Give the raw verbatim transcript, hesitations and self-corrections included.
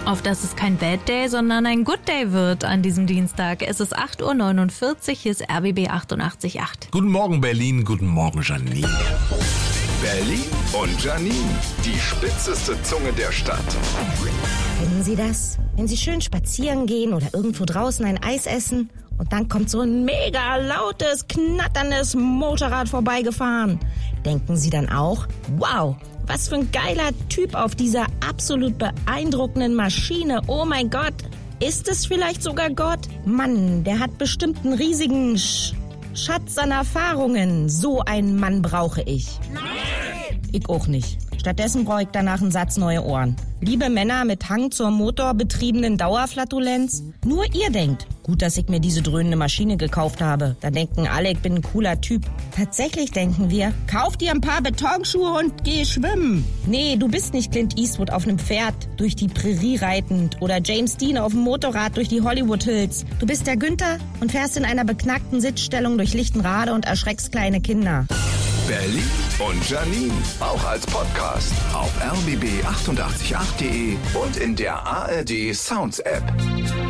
auf dass es kein Bad Day, sondern ein Good Day wird an diesem Dienstag. Es ist acht Uhr neunundvierzig, hier ist R B B achtundachtzig Komma acht. Guten Morgen Berlin, guten Morgen Janine. Berlin und Janine, die spitzeste Zunge der Stadt. Kennen Sie das? Wenn Sie schön spazieren gehen oder irgendwo draußen ein Eis essen und dann kommt so ein mega lautes, knatterndes Motorrad vorbeigefahren. Denken Sie dann auch, wow, was für ein geiler Typ auf dieser absolut beeindruckenden Maschine. Oh mein Gott, ist es vielleicht sogar Gott? Mann, der hat bestimmt einen riesigen Sch- Schatz an Erfahrungen. So einen Mann brauche ich. Nein! Ich auch nicht. Stattdessen brauche ich danach einen Satz neue Ohren. Liebe Männer mit Hang zur motorbetriebenen Dauerflatulenz, nur ihr denkt, gut, dass ich mir diese dröhnende Maschine gekauft habe. Da denken alle, ich bin ein cooler Typ. Tatsächlich denken wir, kauf dir ein paar Betonschuhe und geh schwimmen. Nee, du bist nicht Clint Eastwood auf einem Pferd durch die Prärie reitend oder James Dean auf dem Motorrad durch die Hollywood Hills. Du bist der Günther und fährst in einer beknackten Sitzstellung durch Lichtenrade und erschreckst kleine Kinder. Berlin und Janine, auch als Podcast auf r b b achtundachtzig Komma acht punkt de und in der A R D Sounds App.